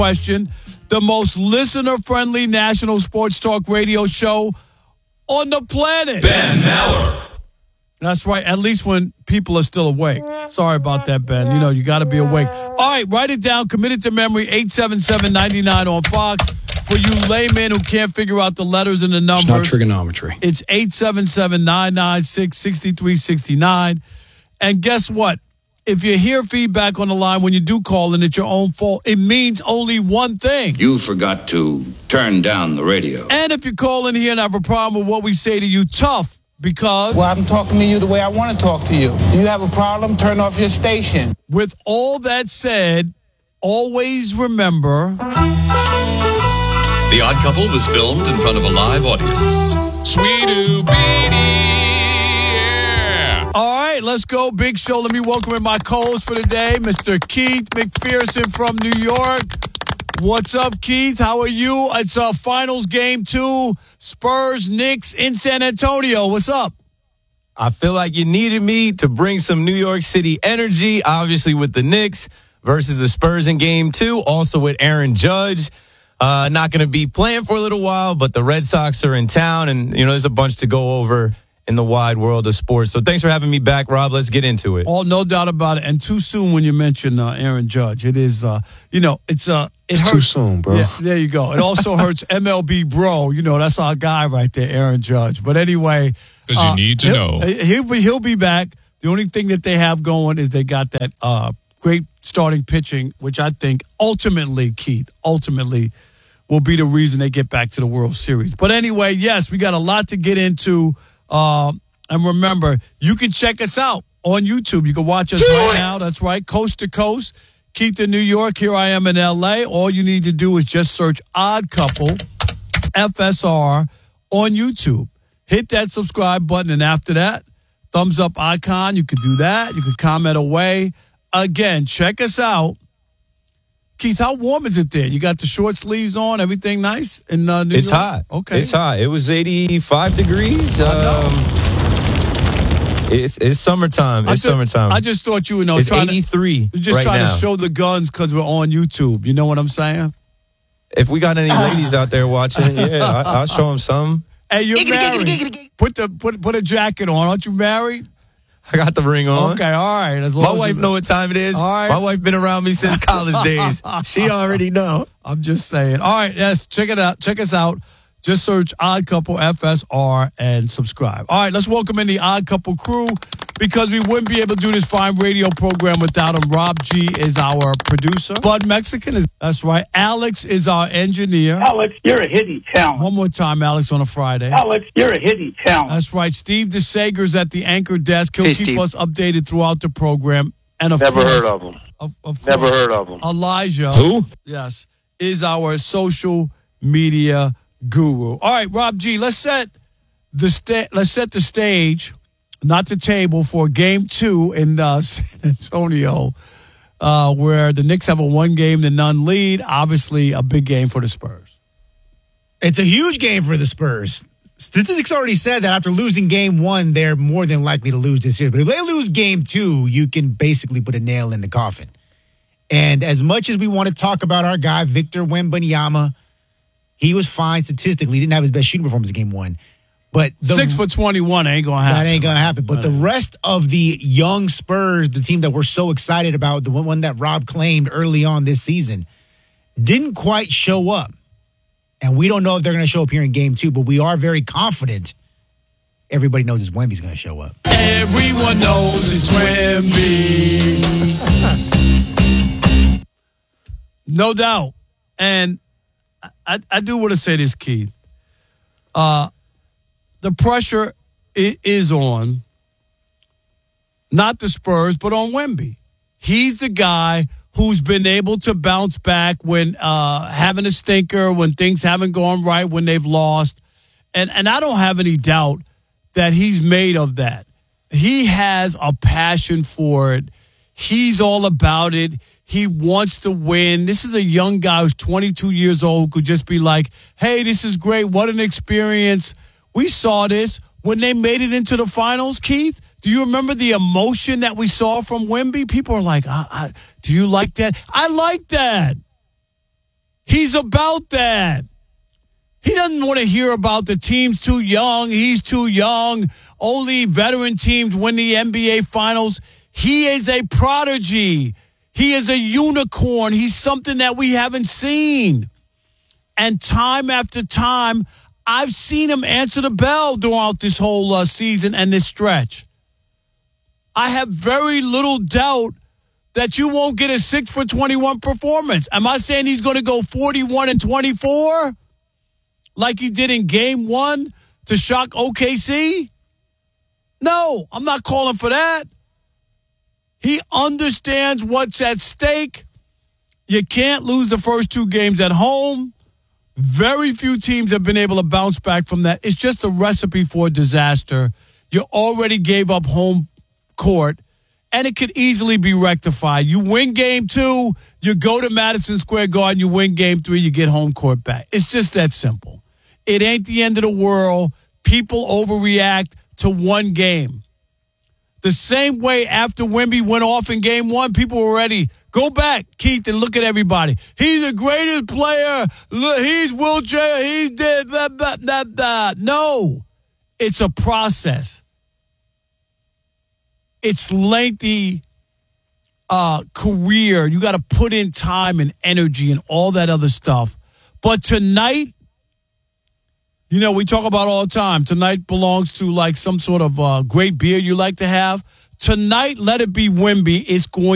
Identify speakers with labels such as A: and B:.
A: question. The most listener-friendly national sports talk radio show on the planet.
B: Ben Maller.
A: That's right, at least when people are still awake. Sorry about that, Ben. You know, you got to be awake. All right, write it down. Commit it to memory, 877-99 on Fox. For you laymen who can't figure out the letters and the numbers.
C: It's not trigonometry.
A: It's 877-996-6369. And guess what? If you hear feedback on the line when you do call and it's your own fault, it means only one thing.
D: You forgot to turn down the radio.
A: And if you call in here and have a problem with what we say to you, tough. Because
E: well, I'm talking to you the way I want to talk to you. Do you have a problem? Turn off your station.
A: With all that said, always remember...
F: The Odd Couple was filmed in front of a live audience.
B: Sweetie beanie, yeah.
A: All right, let's go. Big show. Let me welcome in my co-host for today, Mr. Keith McPherson from New York. What's up, Keith? How are you? It's finals game 2, Spurs, Knicks in San Antonio. What's up?
G: I feel like you needed me to bring some New York City energy, obviously with the Knicks versus the Spurs in game 2, also with Aaron Judge. Not going to be playing for a little while, but the Red Sox are in town, and, you know, there's a bunch to go over in the wide world of sports. So thanks for having me back, Rob. Let's get into it.
A: Oh, no doubt about it. And too soon when you mention Aaron Judge. It is, it's
H: too soon, bro.
A: Yeah, there you go. It also hurts MLB bro. You know, that's our guy right there, Aaron Judge. But anyway.
B: Because you need to know.
A: He'll be back. The only thing that they have going is they got that great starting pitching, which I think ultimately, Keith, will be the reason they get back to the World Series. But anyway, yes, we got a lot to get into. And remember, you can check us out on YouTube. You can watch us right now. That's right, coast to coast. Keith in New York, here I am in L.A. All you need to do is just search Odd Couple, FSR, on YouTube. Hit that subscribe button, and after that, thumbs up icon. You can do that. You can comment away. Again, check us out. Keith, how warm is it there? You got the short sleeves on, everything nice in New York?
G: It's hot.
A: Okay.
G: It's hot. It was 85 degrees. It's summertime. Summertime.
A: I just thought you were
G: it's 83
A: You're just
G: right
A: trying
G: now.
A: to show the guns because we're on YouTube. You know what I'm saying?
G: If we got any ladies out there watching, yeah, I'll show them some.
A: Hey, you're married. Put a jacket on. Aren't you married?
G: I got the ring on.
A: Okay, all right.
G: My wife know what time it is.
A: All right.
G: My wife been around me since college days. She already know.
A: I'm just saying. All right, yes, check it out. Check us out. Just search Odd Couple FSR and subscribe. All right, let's welcome in the Odd Couple crew because we wouldn't be able to do this fine radio program without him. Rob G is our producer. Bud Mexican that's right. Alex is our engineer.
E: Alex, you're a hidden talent.
A: One more time, Alex, on a Friday.
E: Alex, you're a hidden talent.
A: That's right. Steve DeSager's at the anchor desk. He'll keep us updated throughout the program. And
H: Never heard of him.
A: Of course,
H: Never heard of him.
A: Elijah.
G: Who?
A: Yes, is our social media guru. All right, Rob G, let's set the stage, not the table, for Game 2 in San Antonio, where the Knicks have a 1-0 lead. Obviously, a big game for the Spurs.
I: It's a huge game for the Spurs. Statistics already said that after losing Game 1, they're more than likely to lose this year. But if they lose Game 2, you can basically put a nail in the coffin. And as much as we want to talk about our guy, Victor Wembanyama, he was fine statistically. He didn't have his best shooting performance in Game 1. But
A: 6 for 21 ain't going to happen.
I: That ain't going to happen. But the rest of the young Spurs, the team that we're so excited about, the one that Rob claimed early on this season, didn't quite show up. And we don't know if they're going to show up here in Game 2, but we are very confident. Everybody knows it's Wemby's going to show up.
A: Everyone knows it's Wemby. No doubt. And I do want to say this, Keith. The pressure is on, not the Spurs, but on Wemby. He's the guy who's been able to bounce back when having a stinker, when things haven't gone right, when they've lost. And I don't have any doubt that he's made of that. He has a passion for it. He's all about it. He wants to win. This is a young guy who's 22 years old who could just be like, hey, this is great. What an experience. We saw this when they made it into the finals, Keith. Do you remember the emotion that we saw from Wemby? People are like, do you like that? I like that. He's about that. He doesn't want to hear about the team's too young. He's too young. Only veteran teams win the NBA Finals. He is a prodigy. He is a unicorn. He's something that we haven't seen. And time after time, I've seen him answer the bell throughout this whole season and this stretch. I have very little doubt that you won't get a 6 for 21 performance. Am I saying he's going to go 41 and 24 like he did in game 1 to shock OKC? No, I'm not calling for that. He understands what's at stake. You can't lose the first 2 games at home. Very few teams have been able to bounce back from that. It's just a recipe for disaster. You already gave up home court, and it could easily be rectified. You win game 2, you go to Madison Square Garden, you win game 3, you get home court back. It's just that simple. It ain't the end of the world. People overreact to one game. The same way after Wemby went off in game 1, people were ready. Go back, Keith, and look at everybody. He's the greatest player. Look, he's wheelchair. He's dead. Blah, blah, blah, blah. No, it's a process. It's lengthy career. You got to put in time and energy and all that other stuff. But tonight, you know, we talk about all the time. Tonight belongs to like some sort of great beer you like to have. Tonight, let it be Wemby. It's going